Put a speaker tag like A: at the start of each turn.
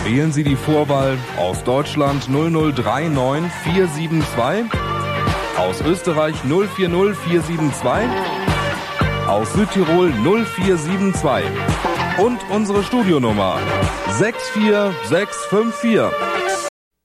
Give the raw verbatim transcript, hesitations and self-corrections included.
A: Wählen Sie die Vorwahl aus Deutschland null null drei neun vier sieben zwei, aus Österreich null vier null vier sieben zwei, aus Südtirol null vier sieben zwei und unsere Studionummer sechs vier sechs fünf vier.